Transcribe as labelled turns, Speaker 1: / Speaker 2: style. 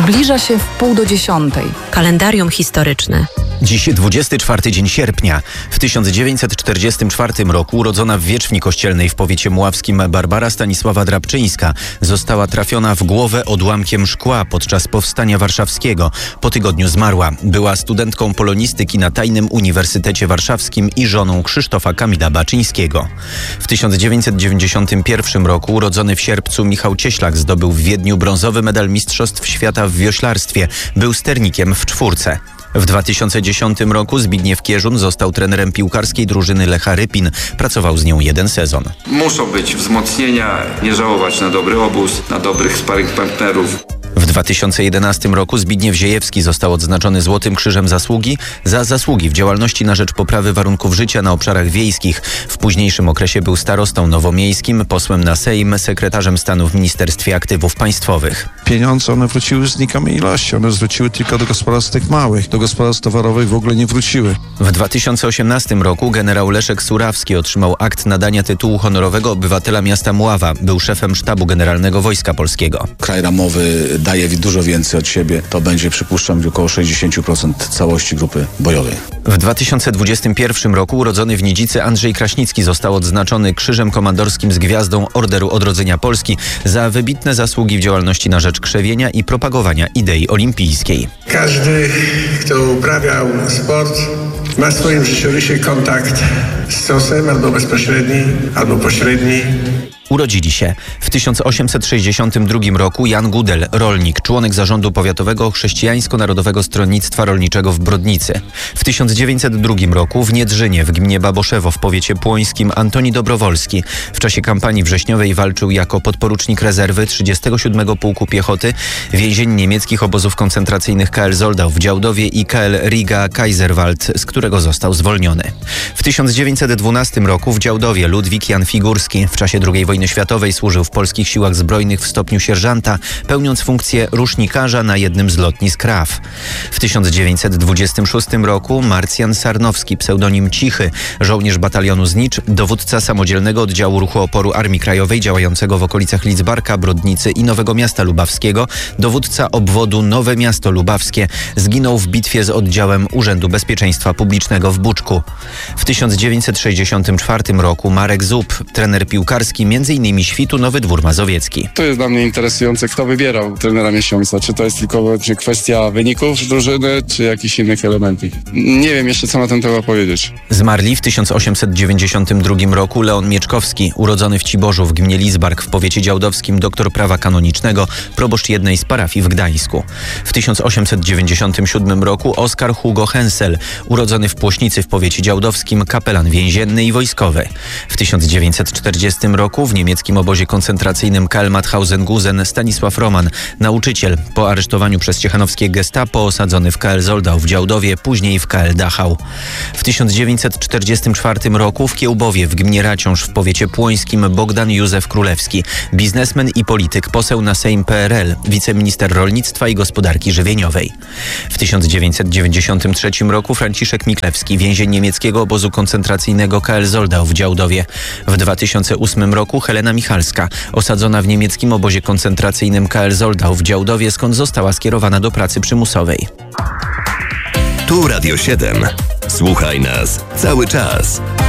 Speaker 1: Zbliża się 9:30.
Speaker 2: Kalendarium historyczne.
Speaker 3: Dziś 24 dzień sierpnia. W 1944 roku urodzona w Wierzchni Kościelnej w powiecie mławskim Barbara Stanisława Drabczyńska została trafiona w głowę odłamkiem szkła podczas Powstania Warszawskiego. Po tygodniu zmarła. Była studentką polonistyki na Tajnym Uniwersytecie Warszawskim i żoną Krzysztofa Kamila Baczyńskiego. W 1991 roku urodzony w sierpcu Michał Cieślak zdobył w Wiedniu brązowy medal Mistrzostw Świata w wioślarstwie. Był sternikiem w czwórce. W 2010 roku Zbigniew Kierzun został trenerem piłkarskiej drużyny Lecha Rypin. Pracował z nią 1 sezon.
Speaker 4: Muszą być wzmocnienia, nie żałować na dobry obóz, na dobrych sparring partnerów.
Speaker 3: W 2011 roku Zbigniew Ziejewski został odznaczony Złotym Krzyżem Zasługi za zasługi w działalności na rzecz poprawy warunków życia na obszarach wiejskich. W późniejszym okresie był starostą nowomiejskim, posłem na Sejm, sekretarzem stanu w Ministerstwie Aktywów Państwowych.
Speaker 5: Pieniądze one wróciły znikomej ilości. One wróciły tylko do gospodarstw tych małych. Do gospodarstw towarowych w ogóle nie wróciły.
Speaker 3: W 2018 roku generał Leszek Surawski otrzymał akt nadania tytułu honorowego obywatela miasta Mława. Był szefem Sztabu Generalnego Wojska Polskiego.
Speaker 6: Kraj ramowy daje dużo więcej od siebie. To będzie, przypuszczam, około 60% całości grupy bojowej.
Speaker 3: W 2021 roku urodzony w Nidzicy Andrzej Kraśnicki został odznaczony Krzyżem Komandorskim z Gwiazdą Orderu Odrodzenia Polski za wybitne zasługi w działalności na rzecz krzewienia i propagowania idei olimpijskiej.
Speaker 7: Każdy, kto uprawiał sport, ma w swoim życiorysie kontakt z stosem albo bezpośredni, albo pośredni.
Speaker 3: Urodzili się w 1862 roku Jan Gudel, rolnik, członek zarządu powiatowego Chrześcijańsko-Narodowego Stronnictwa Rolniczego w Brodnicy. W 1902 roku w Niedrzynie w gminie Baboszewo w powiecie płońskim Antoni Dobrowolski w czasie kampanii wrześniowej walczył jako podporucznik rezerwy 37 Pułku Piechoty więzień niemieckich obozów koncentracyjnych KL Zoldau w Działdowie i KL Riga Kaiserwald, z którego został zwolniony. W 1912 roku w Działdowie Ludwik Jan Figurski w czasie II wojny światowej służył w polskich siłach zbrojnych w stopniu sierżanta, pełniąc funkcję rusznikarza na jednym z lotnisk RAF. W 1926 roku Marcjan Sarnowski, pseudonim Cichy, żołnierz batalionu Znicz, dowódca samodzielnego oddziału ruchu oporu Armii Krajowej działającego w okolicach Lidzbarka, Brodnicy i Nowego Miasta Lubawskiego, dowódca obwodu Nowe Miasto Lubawskie, zginął w bitwie z oddziałem Urzędu Bezpieczeństwa Publicznego w Buczku. W 1964 roku Marek Zub, trener piłkarski m.in. Świtu Nowy Dwór Mazowiecki.
Speaker 8: To jest dla mnie interesujące, kto wybierał trenera miesiąca. Czy to jest tylko kwestia wyników drużyny, czy jakichś innych elementów. Nie wiem jeszcze, co na ten temat powiedzieć.
Speaker 3: Zmarli w 1892 roku Leon Mieczkowski, urodzony w Ciborzu w gminie Lidzbark w powiecie działdowskim, doktor prawa kanonicznego, proboszcz jednej z parafii w Gdańsku. W 1897 roku Oskar Hugo Hensel, urodzony w Płośnicy w powiecie działdowskim, kapelan więzienny i wojskowy. W 1940 roku w niemieckim obozie koncentracyjnym KL Mauthausen-Gusen Stanisław Roman, nauczyciel, po aresztowaniu przez ciechanowskie gestapo osadzony w KL Zoldau w Działdowie, później w KL Dachau. W 1944 roku w Kiełbowie w gminie Raciąż w powiecie płońskim Bogdan Józef Królewski, biznesmen i polityk, poseł na Sejm PRL, wiceminister rolnictwa i gospodarki żywieniowej. W 1993 roku Franciszek Miklewski, więzień niemieckiego obozu koncentracyjnego KL Zoldau w Działdowie. W 2008 roku Helena Michalska, osadzona w niemieckim obozie koncentracyjnym KL Zoldau w Działdowie, skąd została skierowana do pracy przymusowej.
Speaker 9: Tu Radio 7. Słuchaj nas cały czas.